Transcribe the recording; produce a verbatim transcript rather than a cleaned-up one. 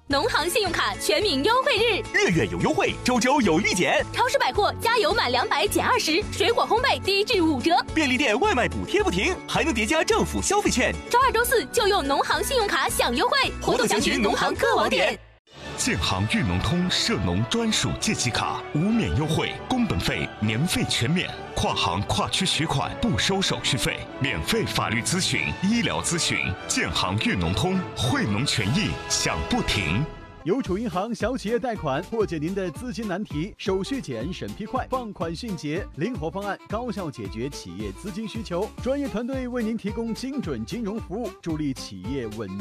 农行信用卡全民优惠日， 月月有优惠，周周有立减。 超市百货加油满两百减二十，水果烘焙低至五折。 便利店外卖补贴不停，还能叠加政府消费券。 周二、周四就用农行信用卡享优惠，活动详询农行各网点。 建行裕农通涉农专属借记卡，无免优惠，工本费、年费全免，跨行跨区取款不收手续费，免费法律咨询、医疗咨询。建行裕农通，惠农权益享不停。 邮储银行小企业贷款破解您的资金难题，手续简、审批快，放款迅捷，灵活方案高效解决企业资金需求，专业团队为您提供精准金融服务，助力企业稳。